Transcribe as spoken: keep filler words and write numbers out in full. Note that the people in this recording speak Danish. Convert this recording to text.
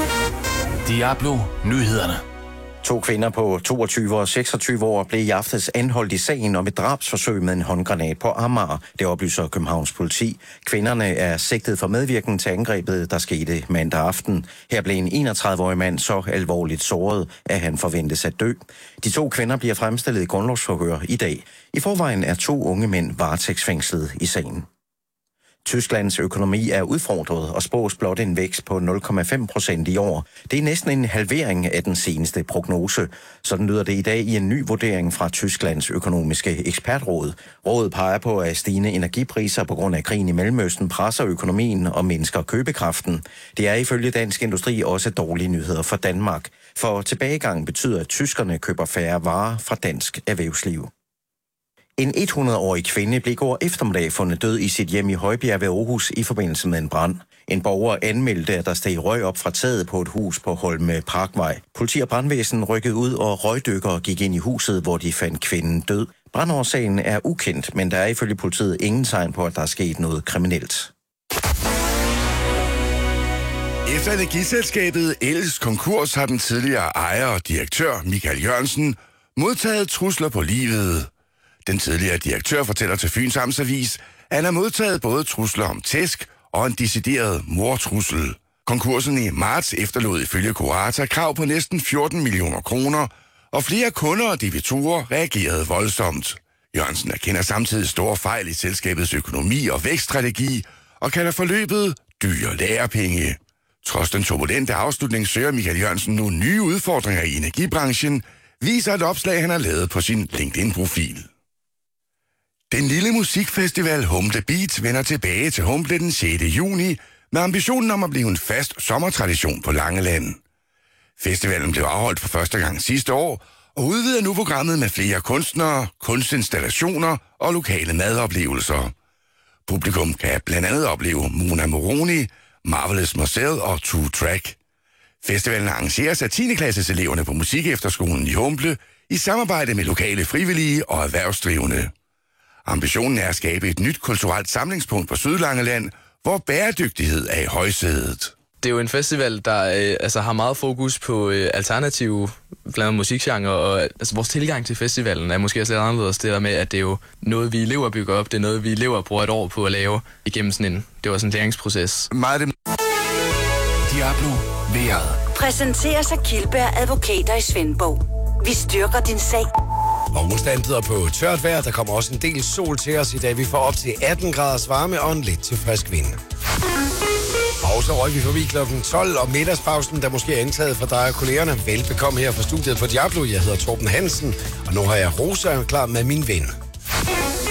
Diablo Nyhederne. To kvinder på toogtyve og seksogtyve år blev i aftes anholdt i sagen om et drabsforsøg med en håndgranat på Amager. Det oplyser Københavns politi. Kvinderne er sigtet for medvirken til angrebet, der skete mandag aften. Her blev en enogtredive-årig mand så alvorligt såret, at han forventes at dø. De to kvinder bliver fremstillet i grundlovsforhør i dag. I forvejen er to unge mænd varetægtsfængslet i sagen. Tysklands økonomi er udfordret og spås blot en vækst på nul komma fem procent i år. Det er næsten en halvering af den seneste prognose. Sådan lyder det i dag i en ny vurdering fra Tysklands økonomiske ekspertråd. Rådet peger på, at stigende energipriser på grund af krigen i Mellemøsten presser økonomien og mindsker købekraften. Det er ifølge Dansk Industri også dårlige nyheder for Danmark. For tilbagegang betyder, at tyskerne køber færre varer fra dansk erhvervsliv. En hundrede-årig kvinde blev i går eftermiddag fundet død i sit hjem i Højbjerg ved Aarhus i forbindelse med en brand. En borger anmeldte, at der steg røg op fra taget på et hus på Holme Parkvej. Politi og brandvæsen rykkede ud, og røgdykkere gik ind i huset, hvor de fandt kvinden død. Brandårsagen er ukendt, men der er ifølge politiet ingen tegn på, at der er sket noget kriminelt. Efter energiselskabet Els konkurs har den tidligere ejer og direktør Michael Jørgensen modtaget trusler på livet. Den tidligere direktør fortæller til Fyns Amtsavis, at han har modtaget både trusler om tæsk og en decideret mordtrussel. Konkursen i marts efterlod ifølge Curata krav på næsten fjorten millioner kroner, og flere kunder og debitorer reagerede voldsomt. Jørgensen erkender samtidig store fejl i selskabets økonomi og vækststrategi, og kalder forløbet dyre lærepenge. Trods den turbulente afslutning søger Michael Jørgensen nu nye udfordringer i energibranchen, viser et opslag, han har lavet på sin LinkedIn-profil. Den lille musikfestival Humble Beat vender tilbage til Humble den sjette juni med ambitionen om at blive en fast sommertradition på Langeland. Festivalen blev afholdt for første gang sidste år og udvider nu programmet med flere kunstnere, kunstinstallationer og lokale madoplevelser. Publikum kan blandt andet opleve Mona Moroni, Marvelous Marcel og Two Track. Festivalen arrangeres af tiende klasses eleverne på Musikefterskolen i Humble i samarbejde med lokale frivillige og erhvervsdrivende. Ambitionen er at skabe et nyt kulturelt samlingspunkt på Sydlangeland, hvor bæredygtighed er i højsædet. Det er jo en festival, der øh, altså, har meget fokus på øh, alternative blandt andet musikgenre, og altså, vores tilgang til festivalen er måske også lidt anderledes. Det der med, at det er jo noget, vi elever bygger op, det er noget, vi elever bruger et år på at lave igennem sådan en, det var sådan en læringsproces. Meget det... Diablo Vejret. Præsenteres af Kildberg Advokater i Svendborg. Vi styrker din sag. Og onsdagen byder på tørt vejr. Der kommer også en del sol til os i dag. Vi får op til atten graders varme og en lidt til frisk vind. Og så røg vi forbi klokken tolv, og middagspausen, der måske er indtaget for dig og kollegerne. Velbekomme her fra studiet på Diablo. Jeg hedder Torben Hansen, og nu har jeg Rosa klar med min ven.